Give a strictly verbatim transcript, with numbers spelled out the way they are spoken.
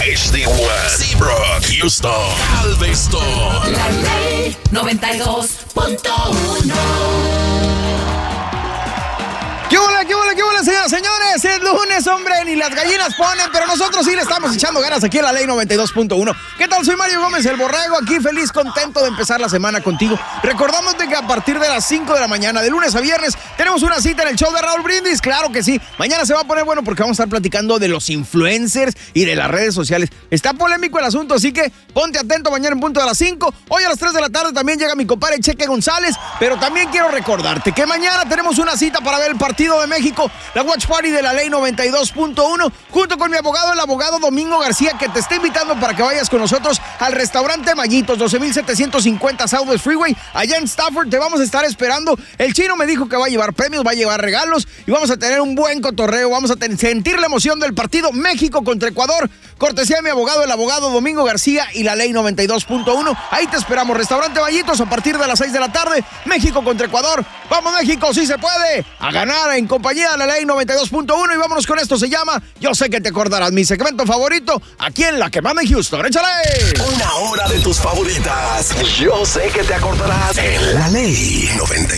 H D uno, Seabrook, Houston, Galveston. La Ley noventa y dos punto uno. ¿Qué hola, qué hola, qué hola, señoras, señores? Es lunes, hombre, ni las gallinas ponen, pero nosotros sí le estamos echando ganas aquí en la Ley noventa y dos punto uno. ¿Qué tal? Soy Mario Gómez, el Borrego, aquí feliz, contento de empezar la semana contigo. Recordándote que a partir de las cinco de la mañana, de lunes a viernes, tenemos una cita en el show de Raúl Brindis. Claro que sí. Mañana se va a poner bueno porque vamos a estar platicando de los influencers y de las redes sociales. Está polémico el asunto, así que ponte atento mañana en punto de las cinco. Hoy a las tres de la tarde también llega mi compadre Cheque González, pero también quiero recordarte que mañana tenemos una cita para ver el partido de México, la Watch Party de la Ley noventa y dos punto uno, junto con mi abogado, el abogado Domingo García, que te está invitando para que vayas con nosotros al restaurante Mayitos, doce mil setecientos cincuenta Southwest Freeway, allá en Stafford. Te vamos a estar esperando. El chino me dijo que va a llevar premios, va a llevar regalos y vamos a tener un buen cotorreo. Vamos a ten- sentir la emoción del partido México contra Ecuador, cortesía de mi abogado, el abogado Domingo García y la Ley noventa y dos punto uno. Ahí te esperamos, restaurante Mayitos, a partir de las seis de la tarde, México contra Ecuador. ¡Vamos, México! ¡Sí se puede! A ganar en compañía de la Ley noventa y dos punto uno. Y vámonos con esto, se llama Yo sé que te acordarás, mi segmento favorito aquí en La Que Manda en Houston. ¡Échale! Una hora de tus favoritas. Yo sé que te acordarás en la Ley noventa y dos.